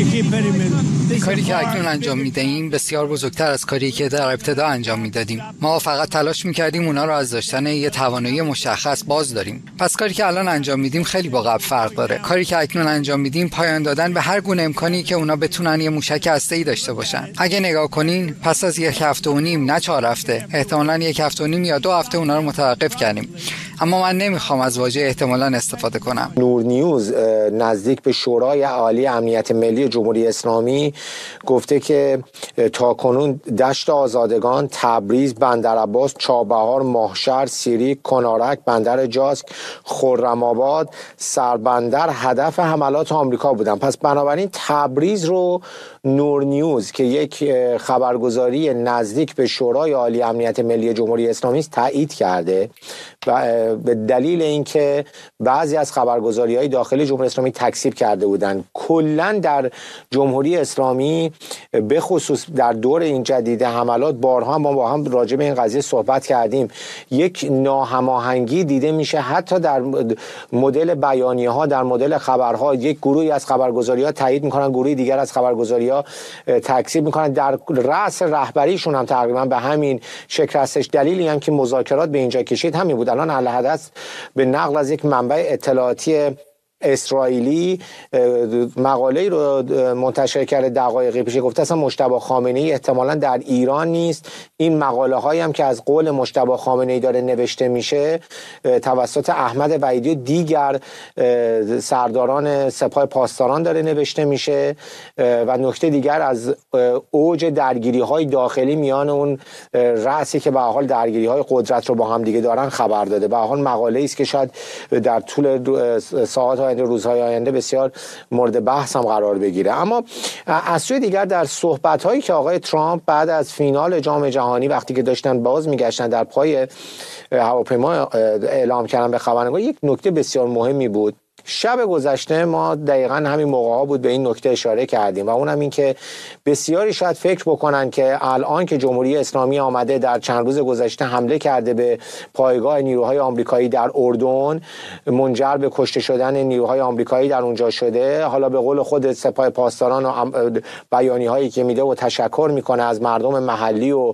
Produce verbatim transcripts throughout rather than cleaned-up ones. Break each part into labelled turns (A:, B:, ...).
A: کاری که اکنون انجام میدهیم بسیار بزرگتر از کاری که در ابتدا انجام میدادیم. ما فقط تلاش میکردیم اونا رو از داشتن یه توانایی مشخص باز داریم. پس کاری که الان انجام میدیم خیلی با قبل فرق داره. کاری که اکنون انجام میدیم پایان دادن به هر گونه امکانی که اونا بتونن یه موشک هسته‌ای داشته باشن. اگه نگاه کنین پس از یک هفته و نیم، نه چهار هفته، احتمالاً یک هفته و نیم یا دو هفته اونا رو متوقف کردیم. اما من نمیخوام از واژه احتمالاً استفاده کنم.
B: نور نیوز نزدیک به شورای عالی امنیت ملی جمهوری اسلامی گفته که تاکنون دشت آزادگان، تبریز، بندرعباس، چابهار، ماهشهر، سیریک، کنارک، بندر جاسک، خرم‌آباد، سربندر هدف حملات آمریکا بودن. پس بنابراین تبریز رو نور نیوز که یک خبرگزاری نزدیک به شورای عالی امنیت ملی جمهوری اسلامی است تایید کرده و به دلیل اینکه بعضی از خبرگزاری‌های داخلی جمهوری اسلامی تکذیب کرده بودند. کلاً در جمهوری اسلامی به خصوص در دور این جدید حملات بارها ما با هم راجع به این قضیه صحبت کردیم. یک ناهماهنگی دیده میشه حتی در مدل بیانیه‌ها، در مدل خبرها. یک گروهی از خبرگزاری‌ها تایید میکنن، گروهی دیگر از خبرگزاری‌ها تکذیب میکنن. در رأس رهبریشون هم تقریبا به همین شکل هستش. دلیلی هم که مذاکرات به اینجا کشید همین بود. الان الحدث به نقل از یک منبع اطلاعاتی اسرائیلی مقاله‌ای رو منتشر کرده دقایقی پیش، گفته اصلا مجتبی خامنه‌ای احتمالاً در ایران نیست. این مقاله هایی هم که از قول مجتبی خامنه‌ای داره نوشته میشه توسط احمد وحیدی و دیگر سرداران سپاه پاسداران داره نوشته میشه. و نکته دیگر از اوج درگیری های داخلی میان اون رأسی که به حال درگیری های قدرت رو با هم دیگه دارن خبر داده. به حال مقاله‌ای است که شاید در طول ساعات آینده، روزهای آینده بسیار مورد بحث هم قرار بگیره. اما از سوی دیگر در صحبت‌هایی که آقای ترامپ بعد از فینال جام جهانی وقتی که داشتن باز میگشتن در پای هواپیما اعلام کردن به خبرنگار، یک نکته بسیار مهمی بود. شب گذشته ما دقیقاً همین موقع ها بود به این نکته اشاره کردیم و اونم این که بسیاری شاید فکر بکنن که الان که جمهوری اسلامی آمده در چند روز گذشته حمله کرده به پایگاه نیروهای آمریکایی در اردن، منجر به کشته شدن نیروهای آمریکایی در اونجا شده. حالا به قول خود سپاه پاسداران و بیانی هایی که میده و تشکر میکنه از مردم محلی و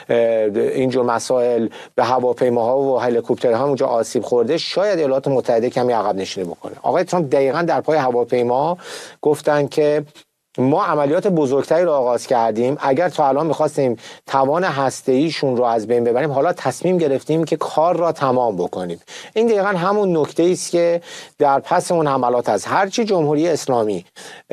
B: اینجور مسائل به هواپیماها و هلیکوپترها اونجا آسیب خورده، شاید ایالات متحده کمی عقب نشینی بکنه. آقای ترامپ دقیقاً در پای هواپیما گفتن که ما عملیات بزرگتری رو آغاز کردیم. اگر تا الان می‌خواستیم توان هسته‌ایشون رو از بین ببریم، حالا تصمیم گرفتیم که کار را تمام بکنیم. این دقیقاً همون نکته‌ای است که در پس اون حملات از هرچی جمهوری اسلامی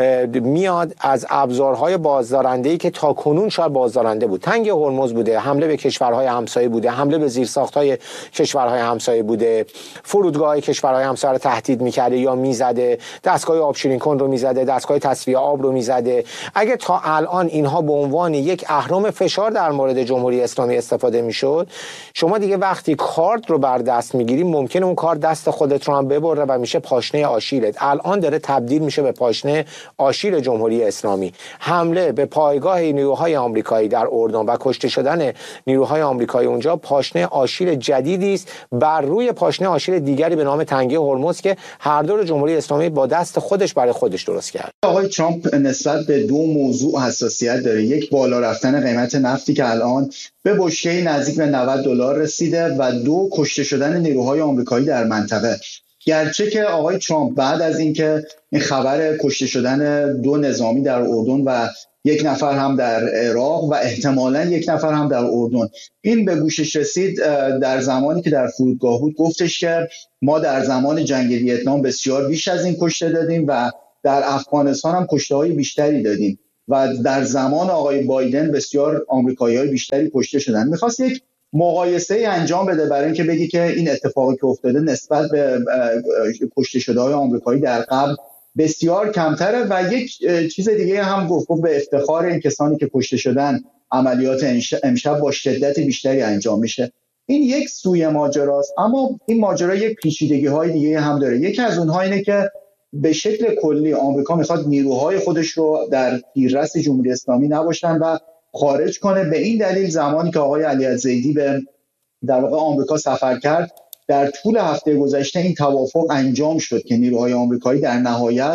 B: میاد از ابزارهای بازدارنده‌ای که تاکنون شاید بازدارنده بود، تنگ هرمز بوده، حمله به کشورهای همسایه بوده، حمله به زیرساخت‌های کشورهای همسایه بوده، فرودگاه‌های کشورهای همسایه رو تهدید می‌کرده یا می‌زده، دستگاه آبشیرین کن رو می‌زده، دستگاه تصفیه آب رو می‌زده. اگه تا الان اینها به عنوان یک اهرم فشار در مورد جمهوری اسلامی استفاده میشد، شما دیگه وقتی کارت رو بر دست میگیری ممکنه اون کار دست خودت رو هم ببره و میشه پاشنه آشیلت. الان داره تبدیل میشه به پاشنه آشیل جمهوری اسلامی. حمله به پایگاه نیروهای آمریکایی در اردن و کشته شدن نیروهای آمریکایی اونجا پاشنه آشیل جدیدی است بر روی پاشنه آشیل دیگری به نام تنگی هرمز که هر دو جمهوری اسلامی با دست خودش برای خودش درست کرد.
C: آقای ترامپ نسبت به دو موضوع حساسیت داره. یک، بالا رفتن قیمت نفتی که الان به بشکه نزدیک به نود دلار رسیده و دو، کشته شدن نیروهای آمریکایی در منطقه. گرچه که آقای ترامپ بعد از اینکه این خبر کشته شدن دو نظامی در اردن و یک نفر هم در عراق و احتمالاً یک نفر هم در اردن این به گوشش رسید، در زمانی که در فرودگاه بود گفتش که ما در زمان جنگ ویتنام بسیار بیش از این کشته دادیم و در افغانستان هم کشته‌های بیشتری دادیم و در زمان آقای بایدن بسیار آمریکایی‌های بیشتری کشته شدن. می‌خواست یک مقایسه‌ای انجام بده برای اینکه بگی که این اتفاقی که افتاده نسبت به کشته شده‌های آمریکایی در قبل بسیار کمتره و یک چیز دیگه هم گفت به افتخار این کسانی که کشته شدن عملیات امشب با شدت بیشتری انجام میشه. این یک سوی ماجراست، اما این ماجرا یک پیچیدگی‌های دیگه هم داره. یکی از اونها اینه که به شکل کلی آمریکا میخواد نیروهای خودش رو در تیررس جمهوری اسلامی نباشن و خارج کنه. به این دلیل زمانی که آقای علی الزیدی به در واقع آمریکا سفر کرد، در طول هفته گذشته این توافق انجام شد که نیروهای آمریکایی در نهایت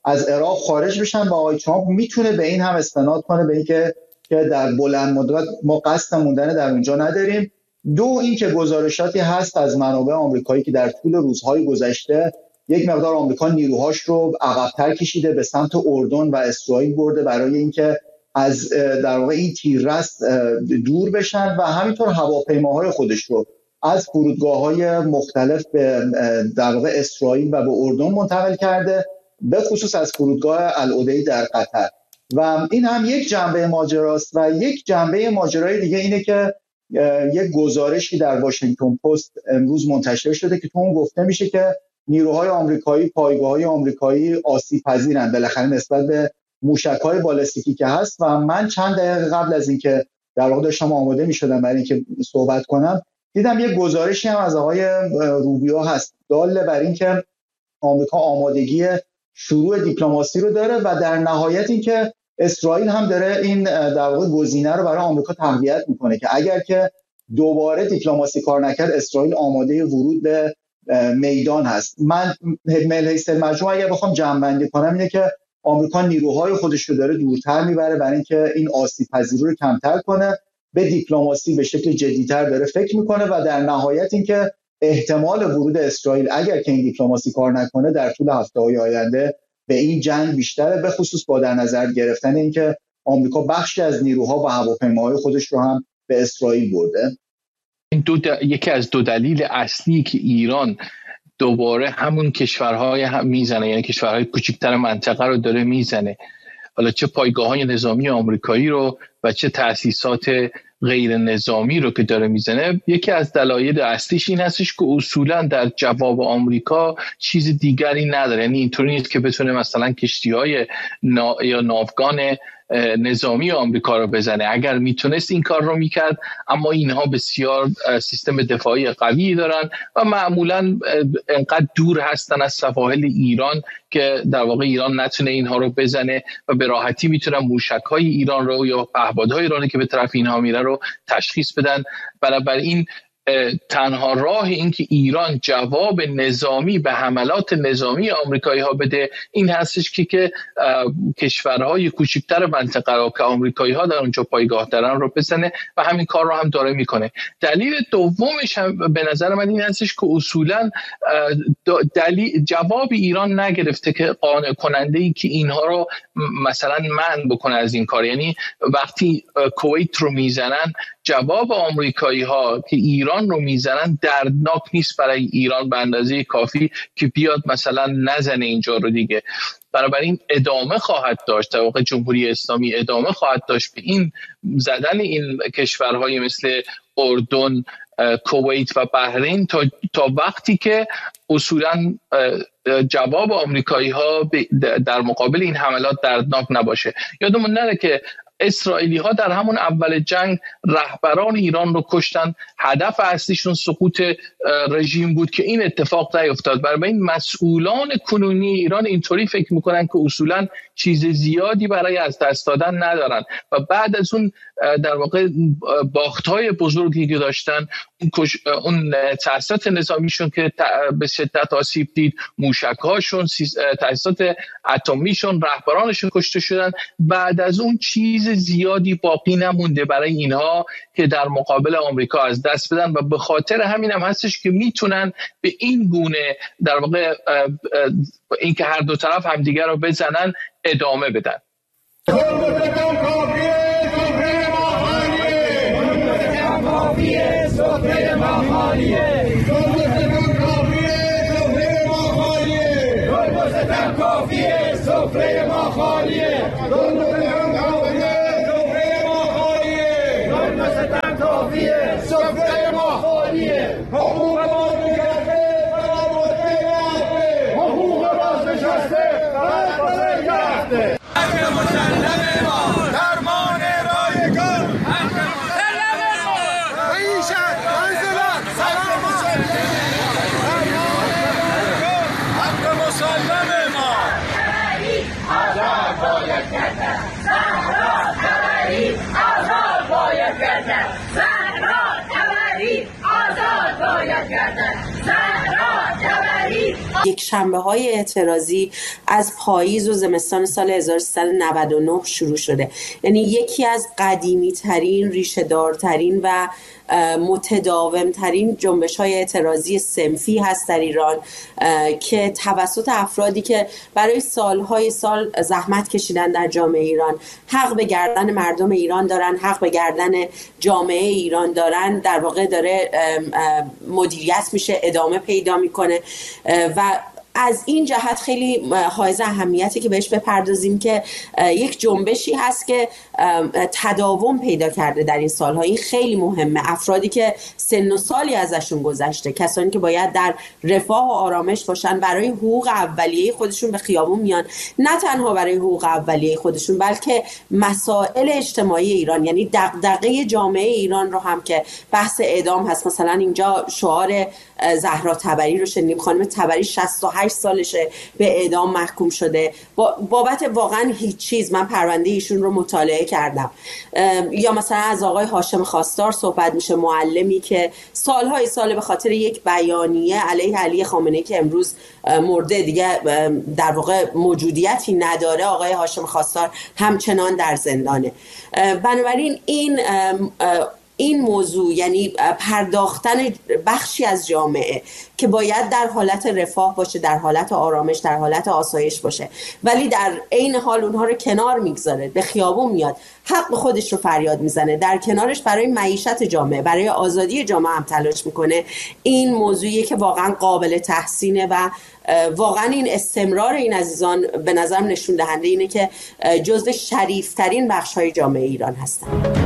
C: از عراق خارج بشن و آقای ترامپ میتونه به این هم استناد کنه، به اینکه که در بلند مدت ما قصد موندن در اونجا نداریم. دو اینکه گزارشاتی هست از منابع آمریکایی که در طول روزهای گذشته یک مقدار آمریکا نیروهاش رو عقب‌تر کشیده به سمت اردن و اسرائیل برده برای اینکه از در واقع این تیررس دور بشن و همینطور هواپیماهای خودش رو از فرودگاه‌های مختلف به در واقع اسرائیل و به اردن منتقل کرده، به خصوص از فرودگاه العدی در قطر. و این هم یک جنبه ماجراست. و یک جنبه ماجرای دیگه اینه که یک گزارشی در واشنگتن پست امروز منتشر شده که تو اون گفته میشه که نیروهای آمریکایی، پایگاه‌های آمریکایی آسیب پذیرن بالاخره نسبت به موشک‌های بالستیکی که هست. و من چند دقیقه قبل از اینکه در واقع داشتم آماده می‌شدم برای اینکه صحبت کنم، دیدم یک گزارشی هم از آقای روبیو هست دال بر اینکه آمریکا آمادگی شروع دیپلماسی رو داره و در نهایت اینکه اسرائیل هم داره این در واقع گزینه رو برای آمریکا تقویت میکنه که اگر که دوباره دیپلماسی کار نکرد اسرائیل آماده ورود به میدان هست. من ملحیس مجموعه اگر بخوام جمع‌بندی کنم اینه که آمریکا نیروهای خودش رو داره دورتر میبره برای اینکه این آسیب پذیری رو کمتر کنه، به دیپلماسی به شکل جدی‌تر داره فکر میکنه و در نهایت اینکه احتمال ورود اسرائیل اگر که این دیپلماسی کار نکنه در طول هفته‌های آینده به این جنگ بیشتره، به خصوص با در نظر گرفتن اینکه آمریکا بخشی از نیروها و هواپیماهای خودش رو هم به اسرائیل برده.
D: این دو د... یکی از دو دلیل اصلی که ایران دوباره همون کشورهای هم میزنه، یعنی کشورهای کوچکتر منطقه رو داره میزنه، حالا چه پایگاه‌های نظامی آمریکایی رو و چه تأسیسات غیر نظامی رو که داره میزنه، یکی از دلایل اصلیش این هستش که اصولا در جواب آمریکا چیز دیگری نداره. یعنی اینطوری نیست که بتونه مثلا کشتی‌های نا... یا ناوگان نظامی آمریکا رو بزنه. اگر میتونست این کار رو میکرد، اما اینها بسیار سیستم دفاعی قوی دارن و معمولا انقدر دور هستن از سواحل ایران که در واقع ایران نتونه اینها رو بزنه و به راحتی میتونن موشک‌های ایران رو یا پهپادهای ایرانی که به طرف اینها میره رو تشخیص بدن. بنابراین تنها راه این که ایران جواب نظامی به حملات نظامی آمریکایی ها بده این هستش که که کشورهای کوچکتر منطقه را که آمریکایی ها در اونجا پایگاه دارن رو بزنه و همین کار رو هم داره میکنه. دلیل دومش هم به نظر من این هستش که اصولا دلیل جواب ایران نگرفته که قانع کننده ای که اینها رو مثلا منع بکنه از این کار. یعنی وقتی کویت رو میزنن، جواب آمریکایی ها که ایران رو میزنن دردناک نیست برای ایران به اندازه کافی که بیاد مثلا نزنه اینجا رو دیگه. بنابراین ادامه خواهد داشت، در واقع جمهوری اسلامی ادامه خواهد داشت به این زدن این کشورهای مثل اردن، کویت و بحرین تا تا وقتی که اصولا جواب آمریکایی ها در مقابل این حملات دردناک نباشه. یادمون نره که اسرائیلی ها در همون اول جنگ رهبران ایران رو کشتن، هدف اصلیشون سقوط رژیم بود که این اتفاق نیفتاد. برای این مسئولان کنونی ایران اینطوری فکر میکنن که اصولا چیز زیادی برای از دست دادن ندارن و بعد از اون در واقع باخت‌های بزرگی که داشتن، اون تأسیسات نظامیشون که به شدت آسیب دید، موشک‌هاشون، تأسیسات اتمیشون، رهبرانشون کشته شدن، بعد از اون چیز زیادی باقی نمونده برای اینها که در مقابل آمریکا از دست بدن و به خاطر همین هم هستش که میتونن به این گونه در واقع اینکه هر دو طرف همدیگر رو بزنن ادامه بدن.
E: زهرا جبری یک شنبه های اعتراضی از پاییز و زمستان سال هزار و سیصد و نود و نه شروع شده. یعنی یکی از قدیمی ترین، ریشه دارترین و متداوم ترین جنبش های اعتراضی صنفی هست در ایران که توسط افرادی که برای سالهای سال زحمت کشیدن در جامعه ایران، حق به گردن مردم ایران دارن، حق به گردن جامعه ایران دارن، در واقع داره مدیریت میشه، ادامه پیدا میکنه و از این جهت خیلی حائز اهمیتی که بهش بپردازیم که یک جنبشی هست که تداوم پیدا کرده در این سالها. این خیلی مهمه. افرادی که سن و سالی ازشون گذشته، کسانی که باید در رفاه و آرامش باشن، برای حقوق اولیه خودشون به خیابون میان، نه تنها برای حقوق اولیه خودشون بلکه مسائل اجتماعی ایران، یعنی دغدغه جامعه ایران رو هم که بحث اعدام هست. مثلا اینجا شعار زهرا تبری رو شنیدیم. خانم تبری شصت و هشت سالشه به اعدام محکوم شده بابت واقعا هیچ چیز. من پرونده ایشون رو مطالعه کردم. یا مثلا از آقای هاشم خواستار صحبت میشه، معلمی که سالهای سال به خاطر یک بیانیه علیه علی خامنه‌ای که امروز مرده، دیگه در واقع موجودیتی نداره، آقای هاشم خواستار همچنان در زندانه. بنابراین این این موضوع، یعنی پرداختن بخشی از جامعه که باید در حالت رفاه باشه، در حالت آرامش، در حالت آسایش باشه، ولی در عین حال اونها رو کنار میگذاره، به خیابون میاد، حق خودش رو فریاد میزنه، در کنارش برای معیشت جامعه، برای آزادی جامعه هم تلاش میکنه. این موضوعیه که واقعا قابل تحسینه و واقعا این استمرار این عزیزان به نظرم نشون دهنده اینه که جزو شریفترین بخش‌های جامعه ایران هستن.